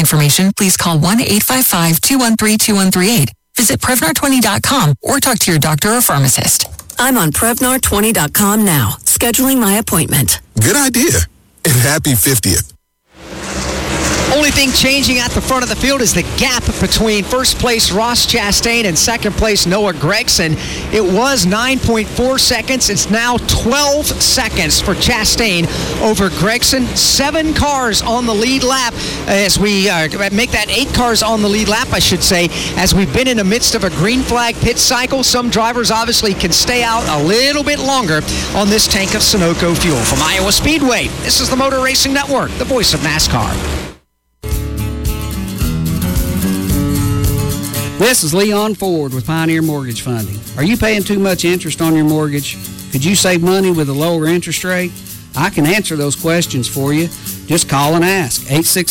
information, please call 1-855-213-2138. Visit Prevnar20.com or talk to your doctor or pharmacist. I'm on Prevnar20.com now, scheduling my appointment. Good idea. And happy 50th. Only thing changing at the front of the field is the gap between first place Ross Chastain and second place Noah Gragson. It was 9.4 seconds. It's now 12 seconds for Chastain over Gragson. 7 cars on the lead lap as we make that 8 cars on the lead lap, I should say, as we've been in the midst of a green flag pit cycle. Some drivers obviously can stay out a little bit longer on this tank of Sunoco fuel. From Iowa Speedway, this is the Motor Racing Network, the voice of NASCAR. This is Leon Ford with Pioneer Mortgage Funding. Are you paying too much interest on your mortgage? Could you save money with a lower interest rate? I can answer those questions for you. Just call and ask,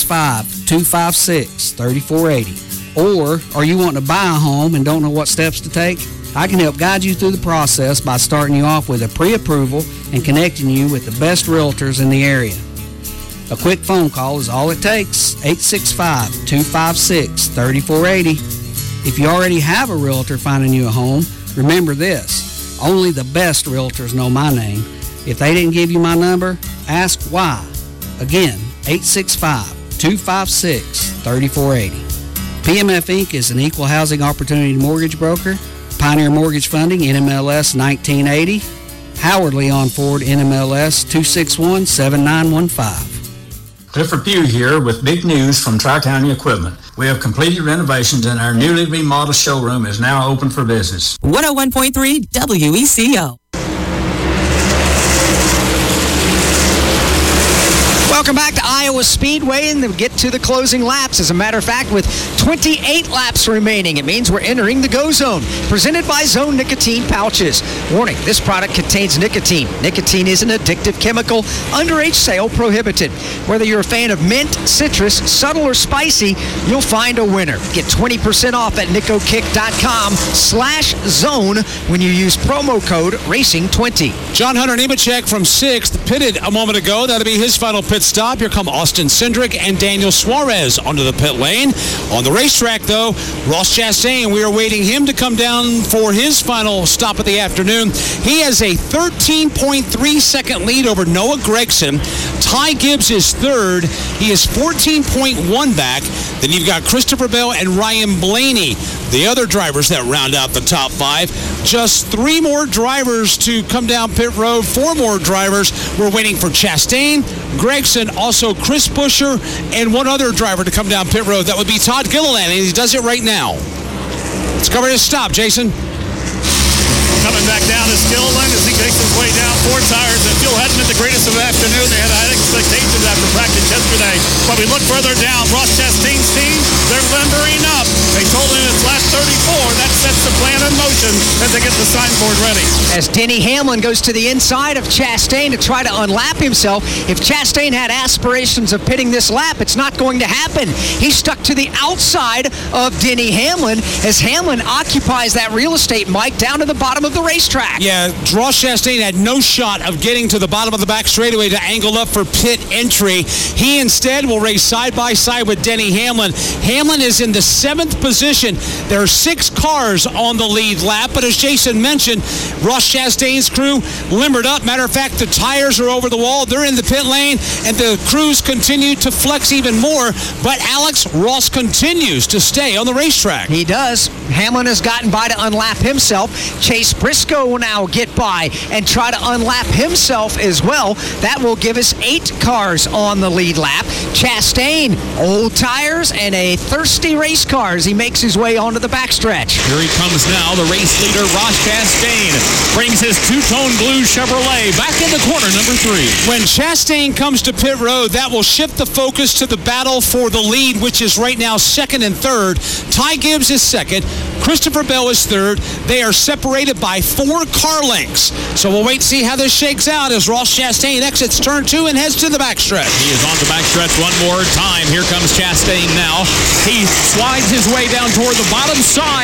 865-256-3480. Or are you wanting to buy a home and don't know what steps to take? I can help guide you through the process by starting you off with a pre-approval and connecting you with the best realtors in the area. A quick phone call is all it takes, 865-256-3480. If you already have a realtor finding you a home, remember this, only the best realtors know my name. If they didn't give you my number, ask why. Again, 865-256-3480. PMF Inc. is an equal housing opportunity mortgage broker. Pioneer Mortgage Funding, NMLS 1980. Howard Leon Ford, NMLS 2617915. Clifford Pugh here with big news from Tri-County Equipment. We have completed renovations and our newly remodeled showroom is now open for business. 101.3 WECO. Welcome back to Iowa Speedway, and we'll get to the closing laps. As a matter of fact, with 28 laps remaining, it means we're entering the Go Zone, presented by Zone Nicotine Pouches. Warning, this product contains nicotine. Nicotine is an addictive chemical, underage sale prohibited. Whether you're a fan of mint, citrus, subtle, or spicy, you'll find a winner. Get 20% off at nicokick.com/zone when you use promo code RACING20. John Hunter Nemechek from 6th pitted a moment ago. That'll be his final pit stop. Here come Austin Cindric and Daniel Suarez onto the pit lane. On the racetrack, though, Ross Chastain, we are waiting him to come down for his final stop of the afternoon. He has a 13.3-second lead over Noah Gragson. Ty Gibbs is third. He is 14.1 back. Then you've got Christopher Bell and Ryan Blaney, the other drivers that round out the top 5. Just 3 more drivers to come down pit road. 4 more drivers. We're waiting for Chastain, Gragson, also Chris Buescher, and 1 other driver to come down pit road. That would be Todd Gilliland, and he does it right now. Let's cover his stop, Jason. Coming back down is Gilliland as he makes his way down 4 tires. The fuel hadn't been the greatest of the afternoon. They had high expectations after practice yesterday. But we look further down. Ross Chastain's team, they're limbering up. They told him it's last 34. That sets the plan in motion as they get the signboard ready. As Denny Hamlin goes to the inside of Chastain to try to unlap himself. If Chastain had aspirations of pitting this lap, it's not going to happen. He's stuck to the outside of Denny Hamlin as Hamlin occupies that real estate, Mike, down to the bottom of the racetrack. Yeah, Ross Chastain had no shot of getting to the bottom of the back straightaway to angle up for pit entry. He instead will race side by side with Denny Hamlin. Hamlin is in the 7th position. There are 6 cars on the lead lap, but as Jason mentioned, Ross Chastain's crew limbered up. Matter of fact, the tires are over the wall. They're in the pit lane, and the crews continue to flex even more. But Alex, Ross continues to stay on the racetrack. He does. Hamlin has gotten by to unlap himself. Chase Briscoe will now get by and try to unlap himself as well. That will give us 8 cars on the lead lap. Chastain, old tires and a thirsty race car as he makes his way onto the backstretch. Here he comes now. The race leader, Ross Chastain, brings his two-tone blue Chevrolet back in the corner, number 3. When Chastain comes to pit road, that will shift the focus to the battle for the lead, which is right now 2nd and 3rd. Ty Gibbs is 2nd. Christopher Bell is 3rd. They are separated by 4 car lengths. So we'll wait and see how this shakes out as Ross Chastain exits turn 2 and heads to the backstretch. He is on the backstretch one more time. Here comes Chastain now. He slides his way down toward the bottom side of turn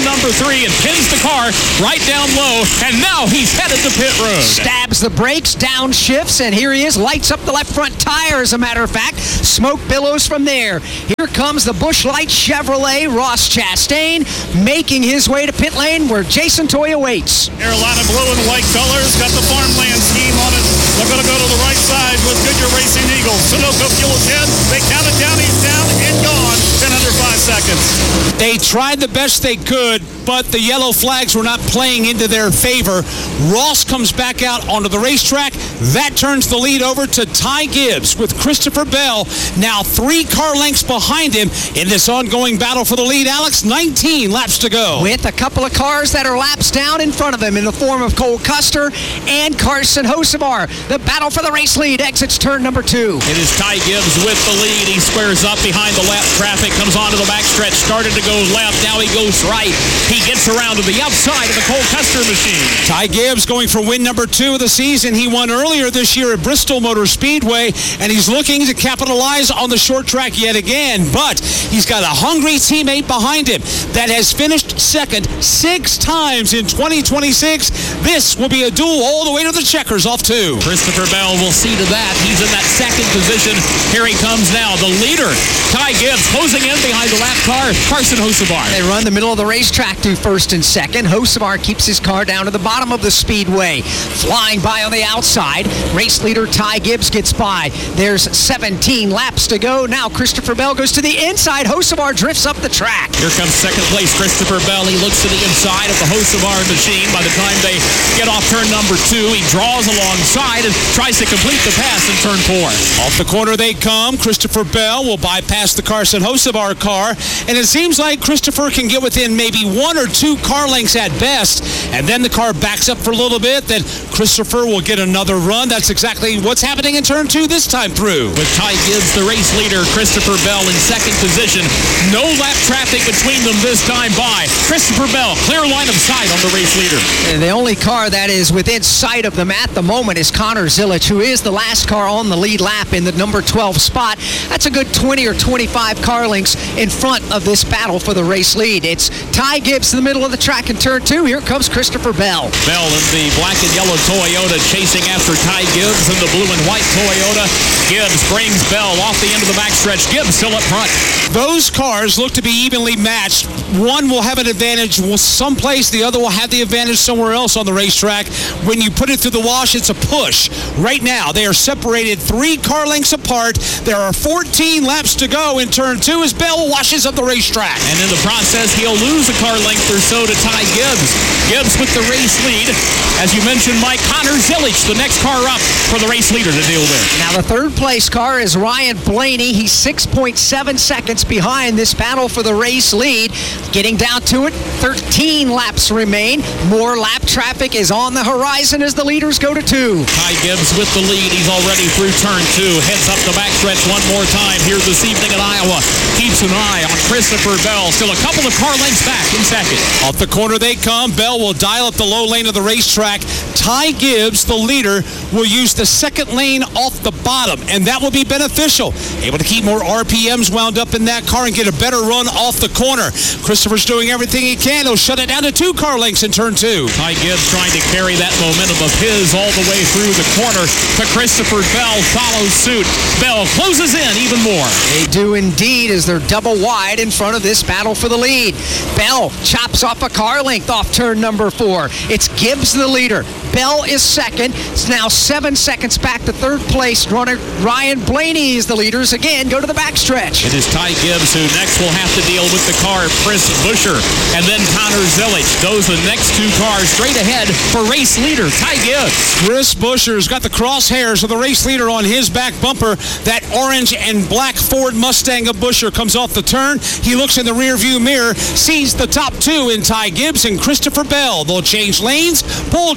turn number 3 and pins the car right down low, and now he's headed to pit road. Stabs the brakes, downshifts, and here he is, lights up the left front tire, as a matter of fact. Smoke billows from there. Here comes the Busch Light Chevrolet, Ross Chastain, making his way to pit lane where Jason Toya waits. Carolina blue and white colors, got the farmland scheme on it. They're going to go to the right side with Goodyear Racing Eagle. Sunoco fuel ahead. They count it down. He's down and gone in under 5 seconds. They tried the best they could, but the yellow flags were not playing into their favor. Ross comes back out onto the racetrack. That turns the lead over to Ty Gibbs with Christopher Bell now 3 car lengths behind him in this ongoing battle for the lead. Alex, 19 laps to go. With a couple of cars that are laps down in front of him in the form of Cole Custer and Carson Hocevar. The battle for the race lead exits turn number 2. It is Ty Gibbs with the lead. He squares up behind the lap traffic, comes onto the backstretch, started to go left, now he goes right. He gets around to the outside of the Cole Custer machine. Ty Gibbs going for win number 2 of the season. He won earlier this year at Bristol Motor Speedway, and he's looking to capitalize on the short track yet again. But he's got a hungry teammate behind him that has finished second 6 times in 2026. This will be a duel all the way to the checkers off 2. Christopher Bell will see to that. He's in that second position. Here he comes now, the leader, Ty Gibbs, closing in behind the lap car, Carson Hocevar. They run the middle of the racetrack through first and second. Hocevar keeps his car down to the bottom of the speedway. Flying by on the outside. Race leader Ty Gibbs gets by. There's 17 laps to go. Now Christopher Bell goes to the inside. Hocevar drifts up the track. Here comes second place Christopher Bell. He looks to the inside of the Hocevar machine. By the time they get off turn number 2, he draws alongside and tries to complete the pass in turn 4. Off the corner they come. Christopher Bell will bypass the Carson Hocevar car, and it seems like Christopher can get within maybe 1 or 2 car lengths at best, and then the car backs up for a little bit. Then Christopher will get another run. That's exactly what's happening in turn 2 this time through. With Ty Gibbs, the race leader, Christopher Bell in second position. No lap traffic between them this time by. Christopher Bell, clear line of sight on the race leader. And the only car that is within sight of them at the moment is Connor Zilic, who is the last car on the lead lap in the number 12 spot. That's a good 20 or 25 car lengths in front of this battle for the race lead. It's Ty Gibbs in the middle of the track in turn 2. Here comes Christopher Bell. Bell in the black and yellow Toyota chasing after Ty Gibbs in the blue and white Toyota. Gibbs brings Bell off the end of the backstretch. Gibbs still up front. Those cars look to be evenly matched. One will have an advantage someplace, the other will have the advantage somewhere else on the racetrack. When you put it through the wash, it's a push. Right now, they are separated 3 car lengths apart. There are 14 laps to go in turn 2 as Bell washes up the racetrack. And in the process, he'll lose a car length or so to Ty Gibbs. Gibbs with the race lead. As you mentioned, Mike, Connor Zilic, the next car up for the race leader to deal with. Now the third place car is Ryan Blaney. He's 6.7 seconds behind this battle for the race lead. Getting down to it, 13 laps remain. More lap traffic is on the horizon as the leaders go to 2. Ty Gibbs with the lead. He's already through turn 2. Heads up the backstretch one more time here this evening at Iowa. Keeps an eye on Christopher Bell. Still a couple of car lengths back in second. Off the corner they come. Bell will dial up the low lane of the racetrack. Ty Gibbs, the leader, will use the second lane off the bottom, and that will be beneficial. Able to keep more RPMs wound up in that car and get a better run off the corner. Christopher's doing everything he can. He'll shut it down to 2 car lengths in turn 2. Ty Gibbs trying to carry that momentum of his all the way through the corner. To Christopher Bell follows suit. Bell closes in even more. They do indeed as they're double wide in front of this battle for the lead. Bell chops off a car length off turn number 4. It's Gibbs the leader. Bell is second. It's now 7 seconds back to third place runner Ryan Blaney is the leaders. Again, go to the backstretch. It is Ty Gibbs who next will have to deal with the car of Chris Buescher and then Connor Zilic. Those are the next 2 cars straight ahead for race leader Ty Gibbs. Chris Buescher's got the crosshairs of the race leader on his back bumper. That orange and black Ford Mustang of Buescher comes off the turn. He looks in the rearview mirror, sees the top 2 in Ty Gibbs and Christopher Bell. They'll change lanes, pull to the bottom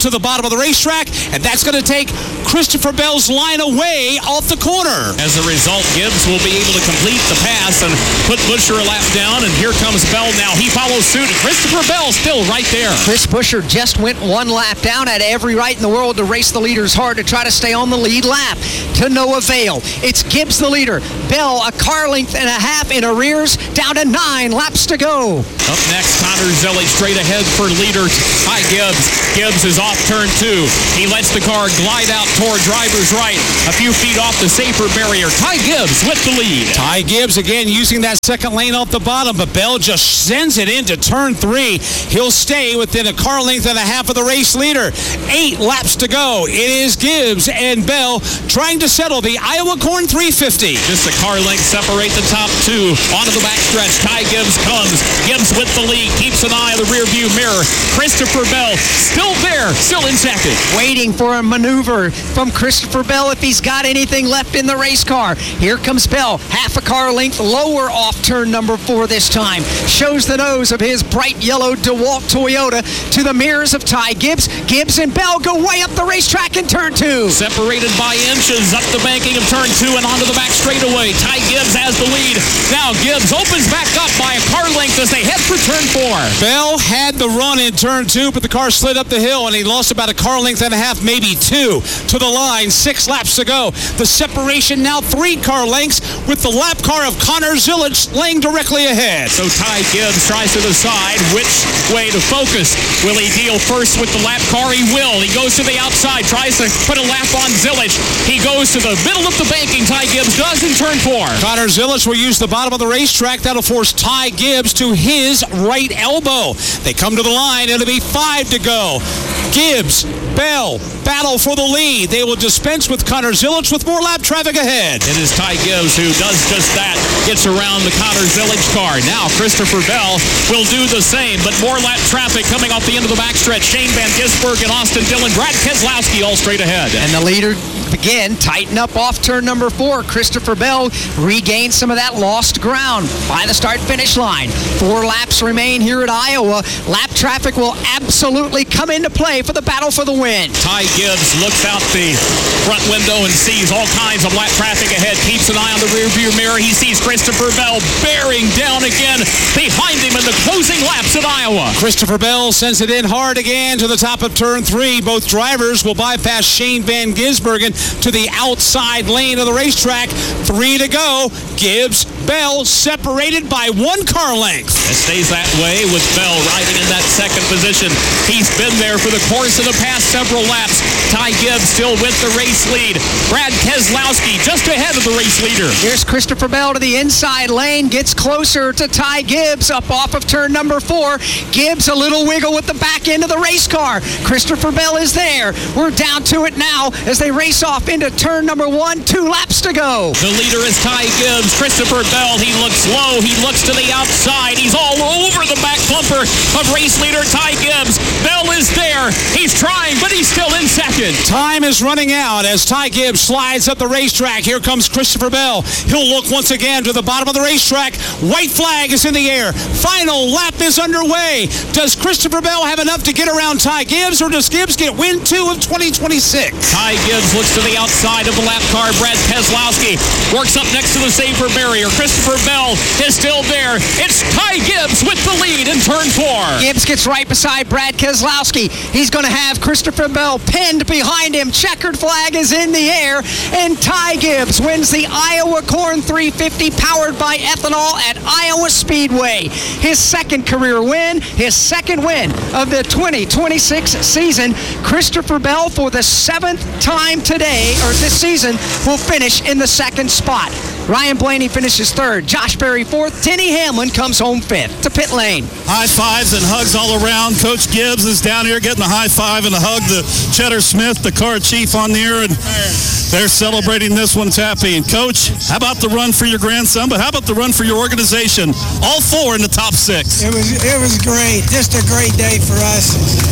bottom of the racetrack, and that's going to take Christopher Bell's line away off the corner. As a result, Gibbs will be able to complete the pass and put Busher a lap down, and here comes Bell now. He follows suit. Christopher Bell still right there. Chris Busher just went one lap down, had every right in the world to race the leaders hard to try to stay on the lead lap. To no avail. It's Gibbs the leader. Bell a car length and a half in arrears, down to 9 laps to go. Up next, Connor Zillich straight ahead for leader Ty Gibbs. Gibbs is off turn 2. He lets the car glide out toward driver's right, a few feet off the safer barrier. Ty Gibbs with the lead. Ty Gibbs again using that second lane off the bottom, but Bell just sends it into turn 3. He'll stay within a car length and a half of the race leader. 8 laps to go. It is Gibbs and Bell trying to settle the Iowa Corn 350. Just a car length separate the top 2. Onto the backstretch, Ty Gibbs comes. Gibbs with the lead, keeps an eye on the rearview mirror. Christopher Bell still there, still in second. Waiting for a maneuver from Christopher Bell if he's got anything left in the race car. Here comes Bell, half a car length lower off turn number 4 this time. Shows the nose of his bright yellow DeWalt Toyota to the mirrors of Ty Gibbs. Gibbs and Bell go way up the racetrack in turn 2. Separated by inches up the banking of turn 2 and onto the back straightaway. Ty Gibbs has the lead. Now Gibbs opens back up by a car length as they head for turn 4. Bell had the run in turn 2, but the car slid up the hill and he lost about a car length and a half, maybe 2 to the line. 6 laps to go. The separation now 3 car lengths with the lap car of Connor Zillich laying directly ahead. So Ty Gibbs tries to decide which way to focus. Will he deal first with the lap car? He will. He goes to the outside, tries to put a lap on Zillich. He goes to the middle of the banking. Ty Gibbs does in turn 4. Connor Zillich will use the bottom of the racetrack. That'll force Ty Gibbs to his right elbow. They come to the line. It'll be 5 to go. Gibbs, Bell, battle for the lead. They will dispense with Connor Zillich with more lap traffic ahead. It is Ty Gibbs who does just that. Gets around the Connor Zillich car. Now Christopher Bell will do the same, but more lap traffic coming off the end of the backstretch. Shane Van Gisbergen and Austin Dillon. Brad Keselowski all straight ahead. And the leader again tighten up off turn number 4. Christopher Bell regains some of that lost ground by the start-finish line. 4 laps remain here at Iowa. Lap traffic will absolutely come into play for the battle for the win. Ty Gibbs looks out the front window and sees all kinds of lap traffic ahead. Keeps an eye on the rearview mirror. He sees Christopher Bell bearing down again behind him in the closing laps at Iowa. Christopher Bell sends it in hard again to the top of turn 3. Both drivers will bypass Shane Van Gisbergen to the outside lane of the racetrack. 3 to go. Gibbs, Bell separated by 1 car length. It stays that way with Bell riding in that second position. He's been there for the course of the past several laps. Ty Gibbs still with the race lead. Brad Keselowski just ahead of the race leader. Here's Christopher Bell to the inside lane, gets closer to Ty Gibbs up off of turn number 4. Gibbs a little wiggle with the back end of the race car. Christopher Bell is there. We're down to it now as they race off into turn number 1. 2 laps to go. The leader is Ty Gibbs. Christopher Bell, he looks low. He looks to the outside. He's all over the back bumper of race leader Ty Gibbs. Bell is there. He's trying, but he's still in second. Time is running out as Ty Gibbs slides up the racetrack. Here comes Christopher Bell. He'll look once again to the bottom of the racetrack. White flag is in the air. Final lap is underway. Does Christopher Bell have enough to get around Ty Gibbs, or does Gibbs get win 2 of 2026? Ty Gibbs looks to the outside of the lap car. Brad Keselowski works up next to the safer barrier. Christopher Bell is still there. It's Ty Gibbs with the lead in turn 4. Gibbs gets right beside Brad Keselowski. He's going to have Christopher Bell pinned behind him. Checkered flag is in the air, and Ty Gibbs wins the Iowa Corn 350 powered by ethanol at Iowa Speedway. His second career win, his second win of the 2026 season. Christopher Bell, for the 7th time today, or this season, will finish in the 2nd spot. Ryan Blaney finishes 3rd. Josh Berry 4th. Denny Hamlin comes home 5th to pit lane. High fives and hugs all around. Coach Gibbs is down here getting a high five and a hug to Cheddar Smith, the car chief on the air, and they're celebrating this one's happy. And Coach, how about the run for your grandson, but how about the run for your organization? All 4 in the top 6. It was great. Just a great day for us.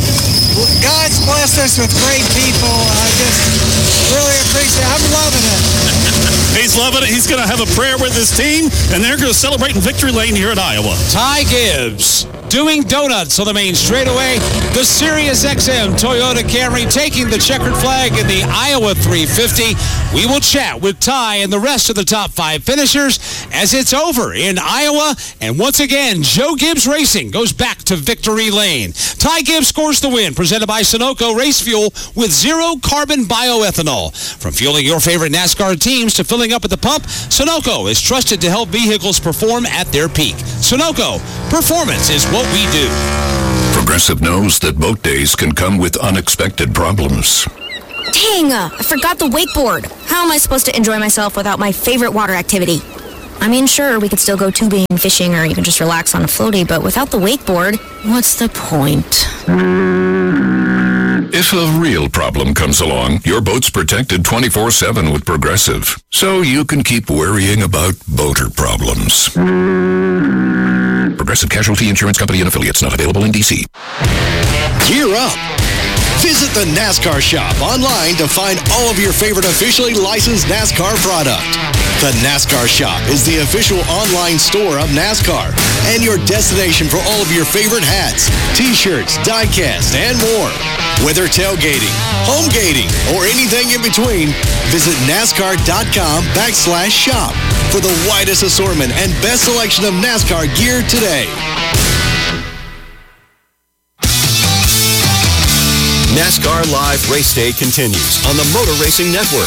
God's blessed us with great people. I just really appreciate it. I'm loving it. He's loving it. He's going to have a prayer with his team, and they're going to celebrate in Victory Lane here at Iowa. Ty Gibbs doing donuts on the main straightaway. The Sirius XM Toyota Camry taking the checkered flag in the Iowa 350. We will chat with Ty and the rest of the top 5 finishers as it's over in Iowa. And once again, Joe Gibbs Racing goes back to victory lane. Ty Gibbs scores the win, presented by Sunoco Race Fuel with zero carbon bioethanol. From fueling your favorite NASCAR teams to filling up at the pump, Sunoco is trusted to help vehicles perform at their peak. Sunoco, performance is what we do. Progressive knows that boat days can come with unexpected problems. Dang, I forgot the wakeboard. How am I supposed to enjoy myself without my favorite water activity? I mean, sure, we could still go tubing, fishing, or even just relax on a floaty, but without the wakeboard, what's the point? If a real problem comes along, your boat's protected 24/7 with Progressive, so you can keep worrying about boater problems. Progressive Casualty Insurance Company and Affiliates, not available in D.C. Gear up! Visit the NASCAR shop online to find all of your favorite officially licensed NASCAR product. The NASCAR shop is the official online store of NASCAR and your destination for all of your favorite hats, t-shirts, diecast, and more. Whether tailgating, home gating, or anything in between, visit NASCAR.com/shop for the widest assortment and best selection of NASCAR gear today. NASCAR Live Race Day continues on the Motor Racing Network.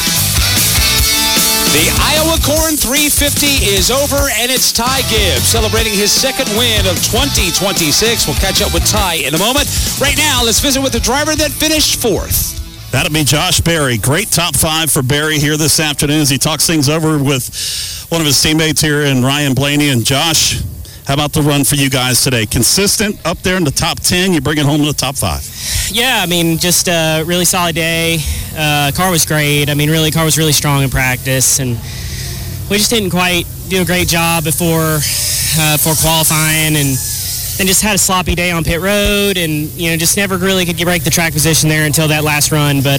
The Iowa Corn 350 is over, and it's Ty Gibbs celebrating his second win of 2026. We'll catch up with Ty in a moment. Right now, let's visit with the driver that finished 4th. That'll be Josh Berry. Great top 5 for Berry here this afternoon as he talks things over with one of his teammates here in Ryan Blaney. And Josh, how about the run for you guys today? Consistent, up there in the top 10, you bring it home to the top 5. Yeah, I mean, just a really solid day. Car was great. I mean, really, car was really strong in practice, and we just didn't quite do a great job before qualifying, and then just had a sloppy day on pit road, and just never really could break the track position there until that last run. But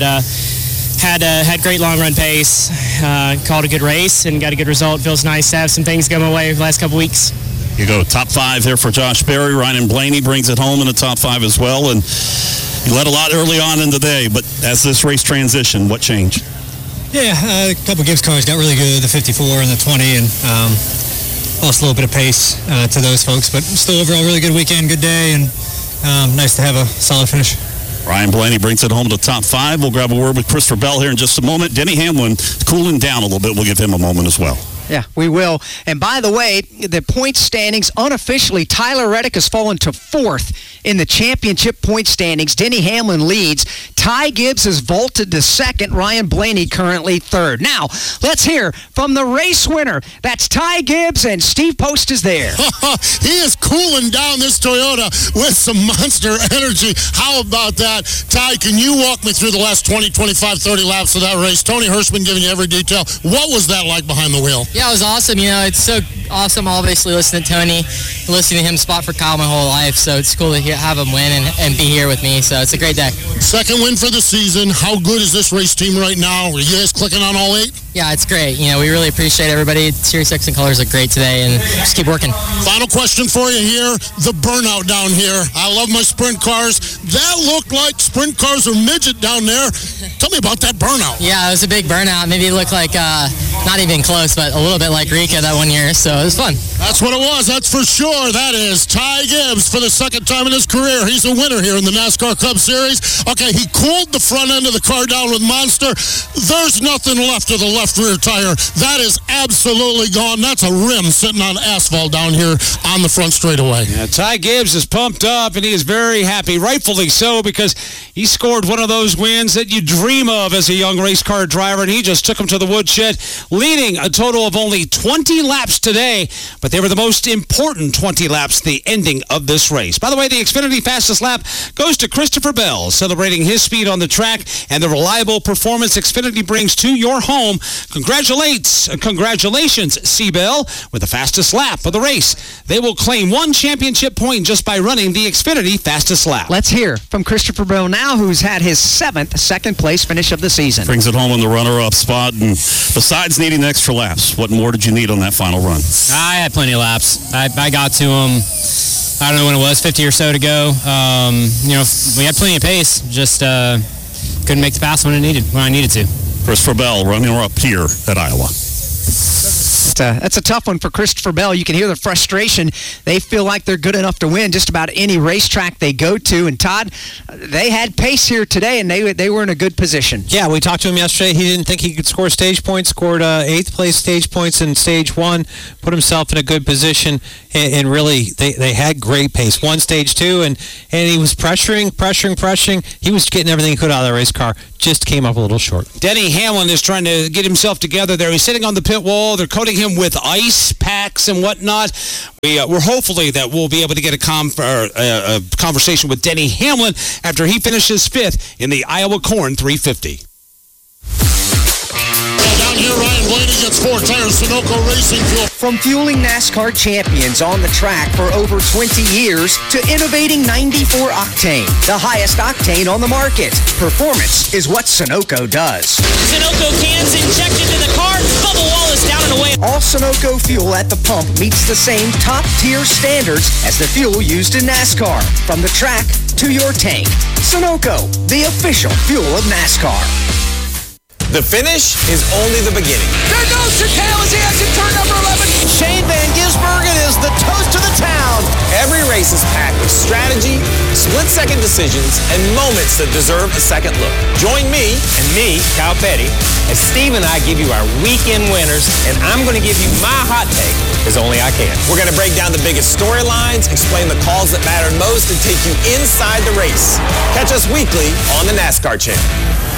had great long run pace, called a good race, and got a good result. Feels nice to have some things go my way the last couple weeks. You go top 5 there for Josh Berry. Ryan Blaney brings it home in the top 5 as well. And you led a lot early on in the day, but as this race transitioned, what changed? Yeah, a couple of Gibbs cars got really good, the 54 and the 20, and lost a little bit of pace to those folks. But still overall really good weekend, good day, and nice to have a solid finish. Ryan Blaney brings it home to the top 5. We'll grab a word with Christopher Bell here in just a moment. Denny Hamlin cooling down a little bit. We'll give him a moment as well. Yeah, we will. And by the way, the point standings, unofficially, Tyler Reddick has fallen to 4th in the championship point standings. Denny Hamlin leads. Ty Gibbs has vaulted to 2nd. Ryan Blaney currently 3rd. Now, let's hear from the race winner. That's Ty Gibbs, and Steve Post is there. He is cooling down this Toyota with some monster energy. How about that? Ty, can you walk me through the last 20, 25, 30 laps of that race? Tony Hirschman giving you every detail. What was that like behind the wheel? Yeah, it was awesome. It's so awesome, obviously, listening to Tony, listening to him spot for Kyle my whole life. So it's cool to have him win and be here with me. So it's a great day. Second win for the season. How good is this race team right now? Are you guys clicking on all 8? Yeah, it's great. We really appreciate everybody. Sirius XM colors look great today, and just keep working. Final question for you here. The burnout down here. I love my sprint cars. That looked like sprint cars or midget down there. Tell me about that burnout. Yeah, it was a big burnout. Maybe it looked like not even close, but a little bit like Rika that one year, so it was fun. That's what it was, that's for sure. That is Ty Gibbs for the second time in his career. He's a winner here in the NASCAR Cup Series. Okay, he cooled the front end of the car down with Monster. There's nothing left of the left rear tire. That is absolutely gone. That's a rim sitting on asphalt down here on the front straightaway. Yeah, Ty Gibbs is pumped up, and he is very happy, rightfully so, because he scored one of those wins that you dream of as a young race car driver, and he just took him to the woodshed, leading a total of only 20 laps today, but they were the most important 20 laps, the ending of this race. By the way, the Xfinity fastest lap goes to Christopher Bell, celebrating his speed on the track and the reliable performance Xfinity brings to your home. Congratulations, C. Bell, with the fastest lap of the race. They will claim one championship point just by running the Xfinity fastest lap. Let's hear from Christopher Bell now, who's had his 7th second-place finish of the season. Brings it home in the runner-up spot, and besides needing extra laps, what more did you need on that final run? I had plenty of laps. I got to them I don't know when it was, 50 or so to go. We had plenty of pace, just couldn't make the pass when I needed to. Christopher Bell running up here at Iowa. That's a tough one for Christopher Bell. You can hear the frustration. They feel like they're good enough to win just about any racetrack they go to. And Todd, they had pace here today, and they were in a good position. Yeah, we talked to him yesterday. He didn't think he could score stage points, scored 8th place stage points in stage 1, put himself in a good position, and really they had great pace. Won stage 2, and he was pressuring. He was getting everything he could out of the race car. Just came up a little short. Denny Hamlin is trying to get himself together there. He's sitting on the pit wall. They're coating him with ice packs and whatnot. We're hopefully that we'll be able to get a conversation with Denny Hamlin after he finishes 5th in the Iowa Corn 350. Down here, Ryan Blaney gets 4 tires, Sunoco Racing Fuel. From fueling NASCAR champions on the track for over 20 years to innovating 94 octane, the highest octane on the market. Performance is what Sunoco does. Sunoco cans injected to the car, bubble wall is down and away. All Sunoco fuel at the pump meets the same top-tier standards as the fuel used in NASCAR. From the track to your tank, Sunoco, the official fuel of NASCAR. The finish is only the beginning. There goes Chicale as he exits turn number 11. Shane Van Gisbergen is the toast of the town. Every race is packed with strategy, split-second decisions, and moments that deserve a second look. Join me, and me, Kyle Petty, as Steve and I give you our weekend winners, and I'm going to give you my hot take as only I can. We're going to break down the biggest storylines, explain the calls that matter most, and take you inside the race. Catch us weekly on the NASCAR Channel.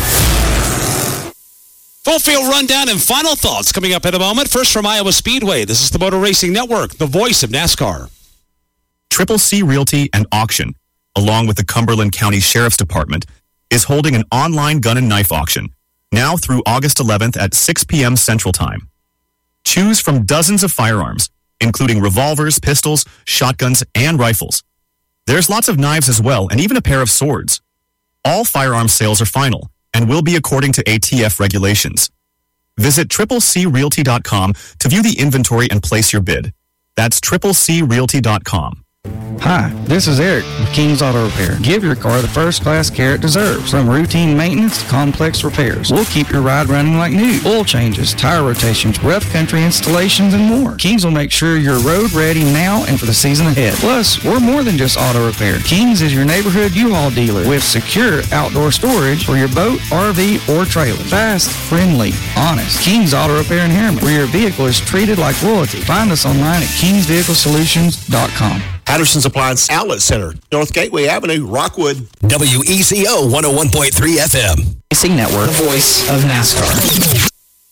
Full field rundown and final thoughts coming up in a moment. First from Iowa Speedway, this is the Motor Racing Network, the voice of NASCAR. Triple C Realty and Auction, along with the Cumberland County Sheriff's Department, is holding an online gun and knife auction, now through August 11th at 6 p.m. Central Time. Choose from dozens of firearms, including revolvers, pistols, shotguns, and rifles. There's lots of knives as well, and even a pair of swords. All firearm sales are final and will be according to ATF regulations. Visit CCCRealty.com to view the inventory and place your bid. That's CCCRealty.com. Hi, this is Eric with King's Auto Repair. Give your car the first-class care it deserves. From routine maintenance to complex repairs, we'll keep your ride running like new. Oil changes, tire rotations, rough country installations, and more. King's will make sure you're road ready now and for the season ahead. Plus, we're more than just auto repair. King's is your neighborhood U-Haul dealer with secure outdoor storage for your boat, RV, or trailer. Fast, friendly, honest. King's Auto Repair in Harriman, where your vehicle is treated like royalty. Find us online at kingsvehiclesolutions.com. Patterson's Appliance Outlet Center, North Gateway Avenue, Rockwood. WECO 101.3 FM. Racing Network, the voice of NASCAR.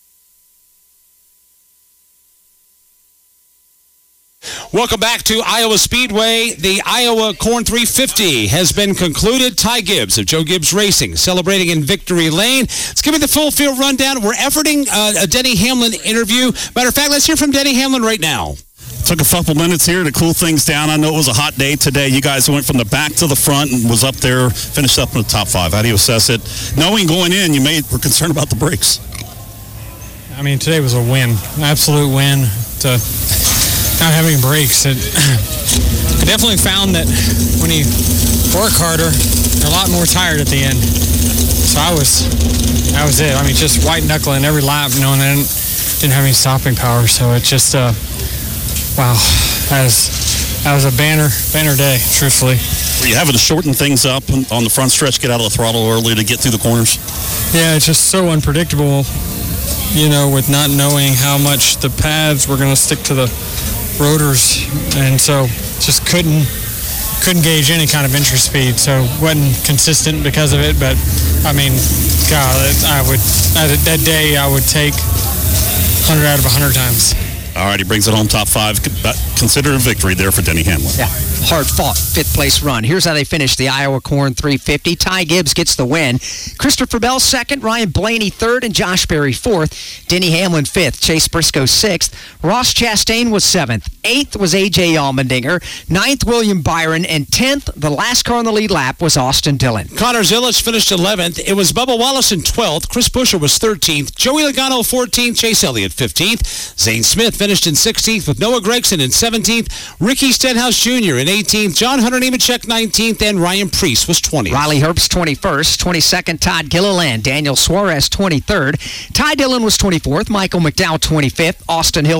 Welcome back to Iowa Speedway. The Iowa Corn 350 has been concluded. Ty Gibbs of Joe Gibbs Racing celebrating in Victory Lane. Let's give me the full field rundown. We're efforting a Denny Hamlin interview. Matter of fact, let's hear from Denny Hamlin right now. Took a couple minutes here to cool things down. I know it was a hot day today. You guys went from the back to the front and was up there, finished up in the top 5. How do you assess it? Knowing going in, were concerned about the brakes. I mean, today was a win, an absolute win to not having brakes. I definitely found that when you work harder, you're a lot more tired at the end. So that was it. I mean, just white knuckling every lap, knowing that I didn't have any stopping power. So it's just, wow, that was a banner day, truthfully. Were you having to shorten things up on the front stretch, get out of the throttle early to get through the corners? Yeah, it's just so unpredictable, with not knowing how much the pads were going to stick to the rotors, and so just couldn't gauge any kind of entry speed, so wasn't consistent because of it. But I mean, God, that day I would take 100 out of 100 times. All right, he brings it home top 5. Consider a victory there for Denny Hamlin. Yeah, hard-fought fifth-place run. Here's how they finished the Iowa Corn 350. Ty Gibbs gets the win. Christopher Bell second, Ryan Blaney third, and Josh Berry fourth. Denny Hamlin fifth, Chase Briscoe sixth. Ross Chastain was seventh. Eighth was A.J. Allmendinger. Ninth, William Byron. And 10th, the last car on the lead lap, was Austin Dillon. Connor Zillich finished 11th. It was Bubba Wallace in 12th. Chris Buescher was 13th. Joey Logano 14th. Chase Elliott 15th. Zane Smith finished in 16th with Noah Gragson in 17th. 17th. Ricky Stenhouse Jr. in 18th. John Hunter Nemechek 19th, and Ryan Preece was 20th. Riley Herbst 21st. 22nd, Todd Gilliland. Daniel Suarez 23rd. Ty Dillon was 24th. Michael McDowell 25th. Austin Hill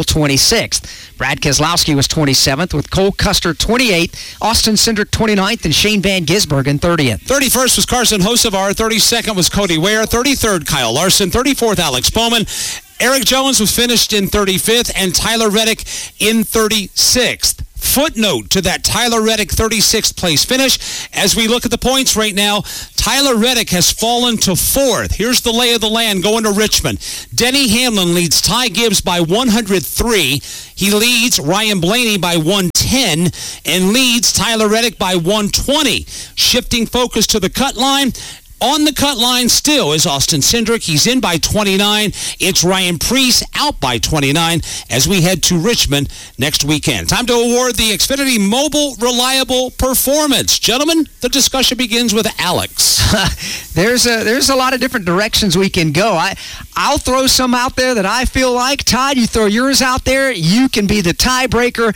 26th. Brad Keselowski was 27th with Cole Custer 28th. Austin Cindric 29th, and Shane Van Gisbergen 30th. 31st was Carson Hocevar. 32nd was Cody Ware. 33rd, Kyle Larson. 34th, Alex Bowman. Eric Jones was finished in 35th, and Tyler Reddick in 36th. Footnote to that Tyler Reddick 36th place finish. As we look at the points right now, Tyler Reddick has fallen to 4th. Here's the lay of the land going to Richmond. Denny Hamlin leads Ty Gibbs by 103. He leads Ryan Blaney by 110 and leads Tyler Reddick by 120. Shifting focus to the cut line. On the cut line still is Austin Cindric. He's in by 29. It's Ryan Preece out by 29 as we head to Richmond next weekend. Time to award the Xfinity Mobile Reliable Performance. Gentlemen, the discussion begins with Alex. There's a lot of different directions we can go. I'll throw some out there that I feel like. Todd, you throw yours out there. You can be the tiebreaker.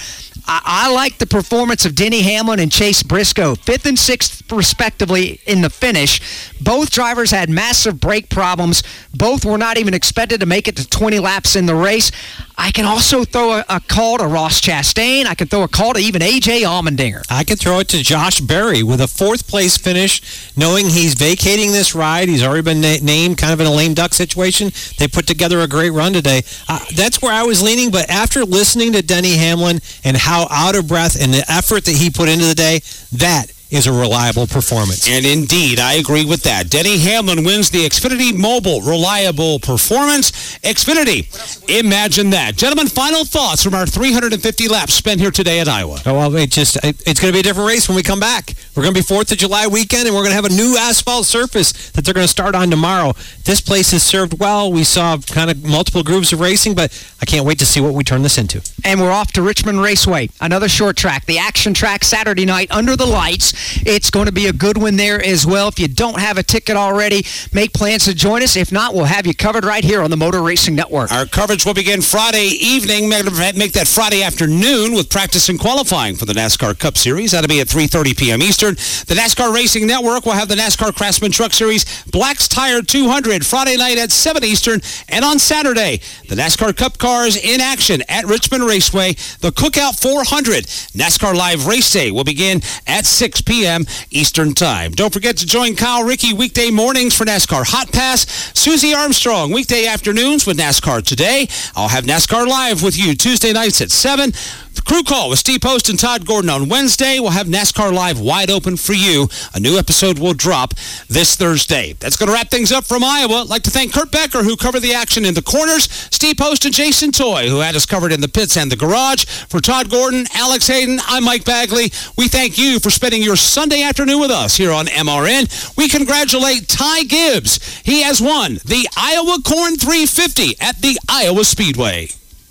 I like the performance of Denny Hamlin and Chase Briscoe, 5th and 6th respectively in the finish. Both drivers had massive brake problems. Both were not even expected to make it to 20 laps in the race. I can also throw a call to Ross Chastain. I can throw a call to even A.J. Allmendinger. I could throw it to Josh Berry with a 4th place finish, knowing he's vacating this ride. He's already been named kind of in a lame duck situation. They put together a great run today. That's where I was leaning, but after listening to Denny Hamlin and how out of breath and the effort that he put into the day, that is a reliable performance. And indeed, I agree with that. Denny Hamlin wins the Xfinity Mobile Reliable Performance. Xfinity, imagine that. Gentlemen, final thoughts from our 350 laps spent here today at Iowa. Oh, well, it's going to be a different race when we come back. We're going to be 4th of July weekend, and we're going to have a new asphalt surface that they're going to start on tomorrow. This place is served well. We saw kind of multiple grooves of racing, but I can't wait to see what we turn this into. And we're off to Richmond Raceway, another short track, the action track Saturday night under the lights. It's going to be a good one there as well. If you don't have a ticket already, make plans to join us. If not, we'll have you covered right here on the Motor Racing Network. Our coverage will begin Friday evening. Make that Friday afternoon with practice and qualifying for the NASCAR Cup Series. That'll be at 3:30 p.m. Eastern. The NASCAR Racing Network will have the NASCAR Craftsman Truck Series Black's Tire 200 Friday night at 7 Eastern. And on Saturday, the NASCAR Cup cars in action at Richmond Raceway. The Cookout 400 NASCAR Live Race Day will begin at 6 p.m. Eastern Time. Don't forget to join Kyle Rickey weekday mornings for NASCAR Hot Pass. Susie Armstrong weekday afternoons with NASCAR Today. I'll have NASCAR Live with you Tuesday nights at 7. The Crew Call with Steve Post and Todd Gordon on Wednesday. We'll have NASCAR Live wide open for you. A new episode will drop this Thursday. That's going to wrap things up from Iowa. I'd like to thank Kurt Becker, who covered the action in the corners, Steve Post and Jason Toy, who had us covered in the pits and the garage. For Todd Gordon, Alex Hayden, I'm Mike Bagley. We thank you for spending your Sunday afternoon with us here on MRN. We congratulate Ty Gibbs. He has won the Iowa Corn 350 at the Iowa Speedway.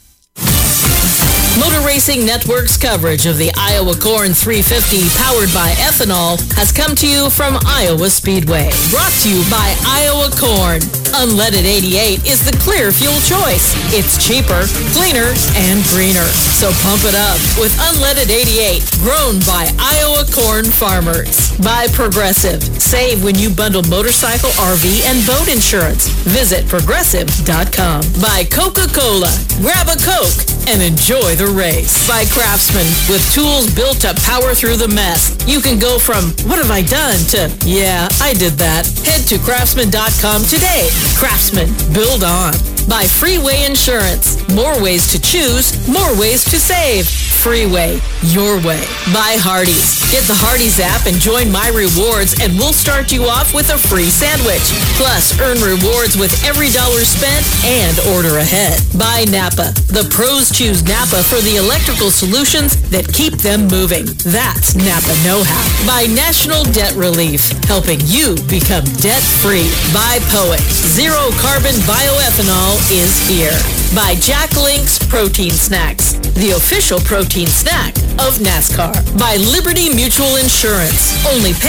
Motor Racing Network's coverage of the Iowa Corn 350 powered by ethanol has come to you from Iowa Speedway. Brought to you by Iowa Corn. Unleaded 88 is the clear fuel choice. It's cheaper, cleaner, and greener. So pump it up with Unleaded 88, grown by Iowa corn farmers. By Progressive. Save when you bundle motorcycle, RV, and boat insurance. Visit progressive.com. By Coca-Cola. Grab a Coke and enjoy the race. By Craftsman. With tools built to power through the mess. You can go from, what have I done, to, yeah, I did that. Head to craftsman.com today. Craftsman. Build on. By Freeway Insurance. More ways to choose, more ways to save. Freeway. Your way. By Hardee's. Get the Hardee's app and join My Rewards, and we'll start you off with a free sandwich. Plus, earn rewards with every dollar spent and order ahead. By Napa. The pros choose Napa for the electrical solutions that keep them moving. That's Napa know-how. By National Debt Relief. Helping you become debt-free. By Poet. Zero carbon bioethanol is here. By Jack Link's Protein Snacks, the official protein snack of NASCAR. By Liberty Mutual Insurance. Only pay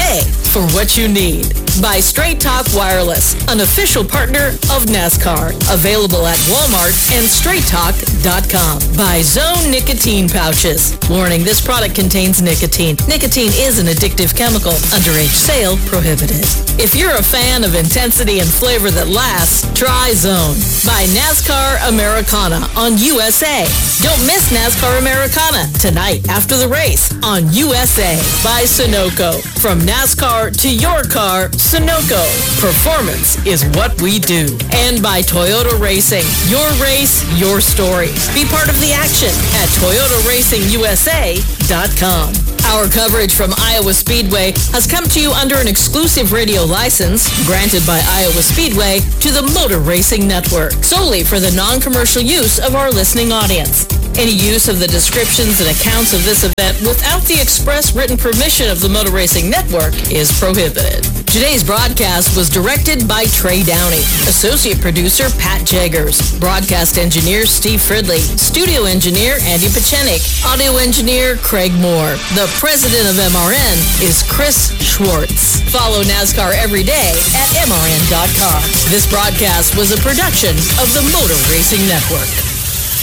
for what you need. By Straight Talk Wireless, an official partner of NASCAR. Available at Walmart and straighttalk.com. By Zone Nicotine Pouches. Warning, this product contains nicotine. Nicotine is an addictive chemical. Underage sale prohibited. If you're a fan of intensity and flavor that lasts, try Zone. By NASCAR Americana on USA. Don't miss NASCAR Americana tonight after the race on USA. By Sunoco. From NASCAR to your car, Sunoco. Performance is what we do. And by Toyota Racing. Your race, your story. Be part of the action at ToyotaRacingUSA.com. Our coverage from Iowa Speedway has come to you under an exclusive radio license granted by Iowa Speedway to the Motor Racing Network, solely for the non-commercial use of our listening audience. Any use of the descriptions and accounts of this event without the express written permission of the Motor Racing Network is prohibited. Today's broadcast was directed by Trey Downey, associate producer Pat Jaggers, broadcast engineer Steve Fridley, studio engineer Andy Pachenik, audio engineer Craig Moore. The president of MRN is Chris Schwartz. Follow NASCAR every day at MRN.com. This broadcast was a production of the Motor Racing Network.